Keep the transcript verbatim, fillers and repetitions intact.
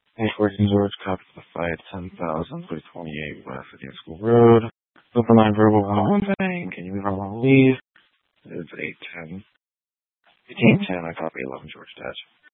eight fourteen George, copy to the fight, ten thousand, three twenty-eight West Virginia School Road. Open line verbal one oh one saying, can you leave? I want to leave. It's eight ten. eighteen ten, I copy eleven George Dash.